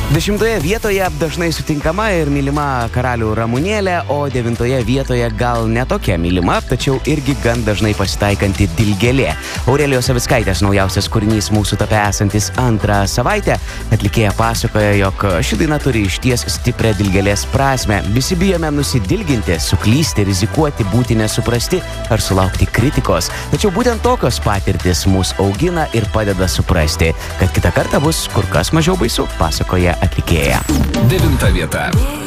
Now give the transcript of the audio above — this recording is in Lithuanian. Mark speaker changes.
Speaker 1: 10 vietoje dažnai sutinkama ir mylima Karalių Ramunėlė, o 9 vietoje gal netokia mylima, tačiau irgi gan dažnai pasitaikanti Dilgėlė. Aurelijos Savickaitės naujausias kūrinys mūsų tape esantis antrą savaitę. Atlikėja pasakoja, jog ši daina turi išties stiprią Dilgėlės prasmę. Visi bijome nusidilginti, suklysti, rizikuoti, būti nesuprasti ar sulaukti kritikos. Tačiau būtent tokios patirtis mus augina ir padeda suprasti, kad kitą kartą bus kur kas mažiau baisu, pasakoja atlikėja.
Speaker 2: 9 vieta.